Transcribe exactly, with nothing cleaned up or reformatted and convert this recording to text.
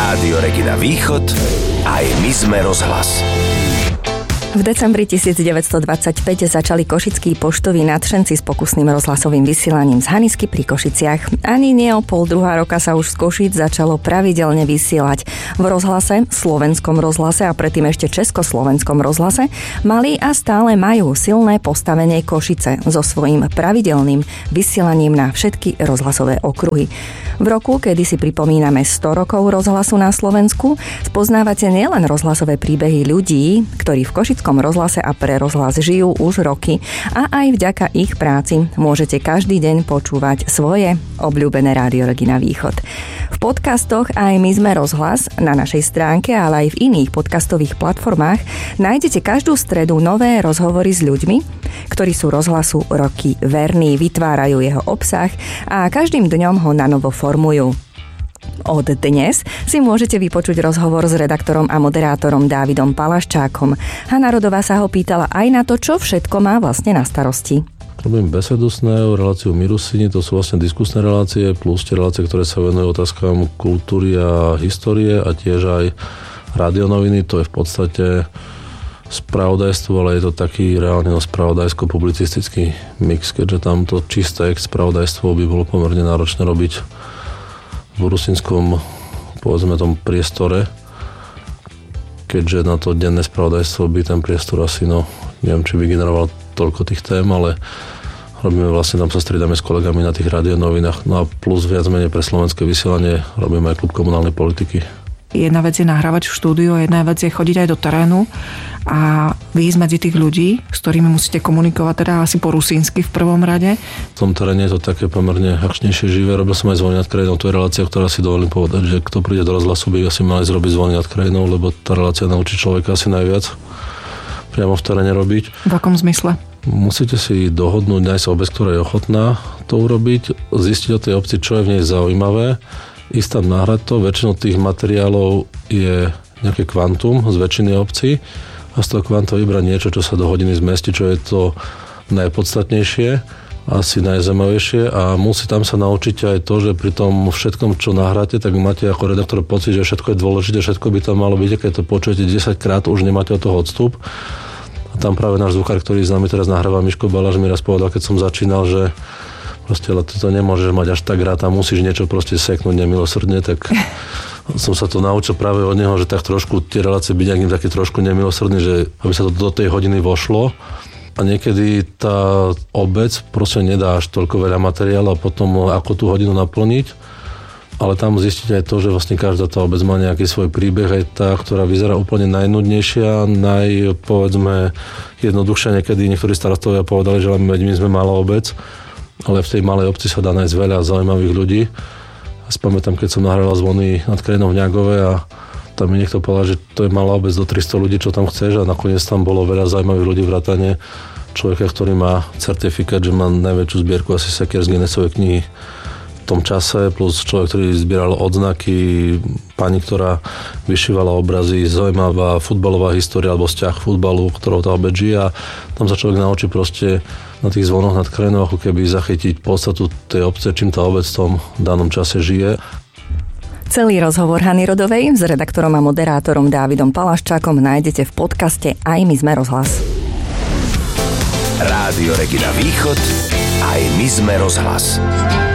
Rádio Regina Východ, aj my sme rozhlas. V decembri devätnásťstodvadsaťpäť začali košickí poštoví nadšenci s pokusným rozhlasovým vysielaním z Hanisky pri Košiciach. Ani nie o pol druhá roka sa už z Košíc začalo pravidelne vysielať. V rozhlase, Slovenskom rozhlase a predtým ešte Československom rozhlase mali a stále majú silné postavenie Košice so svojím pravidelným vysielaním na všetky rozhlasové okruhy. V roku, kedy si pripomíname sto rokov rozhlasu na Slovensku, spoznávate nielen rozhlasové príbehy ľudí, ktorí v Košickom rozhlase a pre rozhlas žijú už roky, a aj vďaka ich práci môžete každý deň počúvať svoje obľúbené Rádio Regina Východ. V podcastoch Aj my sme rozhlas na našej stránke, ale aj v iných podcastových platformách nájdete každú stredu nové rozhovory s ľuďmi, ktorí sú rozhlasu roky verní, vytvárajú jeho obsah a každým dňom ho nanovo formujú. Od dnes si môžete vypočuť rozhovor s redaktorom a moderátorom Dávidom Palaščákom. Hana Rodová sa ho pýtala aj na to, čo všetko má vlastne na starosti. Robím besedu s Neou, reláciu Mirusini, to sú vlastne diskusné relácie, plus tie relácie, ktoré sa venujú otázkam kultúry a histórie, a tiež aj radionoviny, to je v podstate spravodajstvo, ale je to taký reálne spravodajsko-publicistický mix, keďže tam to čisté spravodajstvo by bolo pomerne náročné robiť v rusinskom, povedzme, tom priestore, keďže na to denné spravodajstvo by ten priestor asi, no, neviem, či by generoval toľko tých tém, ale robíme vlastne, tam sa striedame s kolegami na tých radionovinách, no a plus viac menej pre slovenské vysielanie robíme aj klub komunálnej politiky. Jedna vec je nahrávať v štúdiu, jedna vec je chodiť aj do terénu a výjsť medzi tých ľudí, s ktorými musíte komunikovať, teda asi po rusínsky v prvom rade. V tom teréne je to také pomerne akčnejšie, živé. Robil som aj Zvony nad krajinou, to je relácia, ktorá si dovolím povedať, že kto príde do rozhlasu, by asi mali zrobiť Zvony nad krajinou, lebo tá relácia naučí človeka asi najviac priamo v teréne robiť. V akom zmysle? Musíte si dohodnúť, nájsť sa obec, ktorá je ochotná to urobiť, zistiť o tej obci, čo je v nej zaujímavé, ísť tam nahrať to. Väčšinou tých materiálov je nejaké kvantum z väčšiny obcí a z toho kvanta vybrať niečo, čo sa do hodiny zmestí, čo je to najpodstatnejšie, asi najzaujímavejšie, a musí tam sa naučiť aj to, že pri tom všetkom, čo nahráte, tak máte ako redaktor pocit, že všetko je dôležité, všetko by tam malo byť, keď to počujete desaťkrát, už nemáte od toho odstup. A tam práve náš zvukár, ktorý s nami teraz nahráva, Miško Baláš, mi raz povedal, keď som začínal, že proste, ale ty to nemôžeš mať až tak rád a musíš niečo proste seknúť nemilosrdne, tak som sa to naučil práve od neho, že tak trošku tie relácie byť nejakým taký trošku nemilosrdný, že aby sa to do tej hodiny vošlo. A niekedy tá obec proste nedá až toľko veľa materiálu a potom ako tú hodinu naplniť. Ale tam zistiť aj to, že vlastne každá tá obec má nejaký svoj príbeh, aj tá, ktorá vyzerá úplne najnudnejšia, naj, povedzme, jednoduchšia. Niekedy niektorí starostovia povedali, že my sme malá obec, ale v tej malej obci sa dá nájsť veľa zaujímavých ľudí. A spamätám, keď som nahral Zvony nad krajinou v Ňagove a tam mi niekto povedal, že to je malá obec do tristo ľudí, čo tam chceš, a nakoniec tam bolo veľa zaujímavých ľudí, vrátane človeka, ktorý má certifikát, že má najväčšiu zbierku asi sekier z Guinnessovej knihy v tom čase, plus človek, ktorý zbieral odznaky, pani, ktorá vyšívala obrazy, zaujímavá futbalová história alebo vzťah futbalu, ktorou tá obec žije, a tam sa človek naučí proste na tých zvonoch nad krajinou ako keby zachytiť podstatu tej obce, čím tá obec v tom danom čase žije. Celý rozhovor Hany Rodovej s redaktorom a moderátorom Dávidom Palaščákom nájdete v podcaste Aj my sme rozhlas. Rádio Regina Východ, aj my sme rozhlas.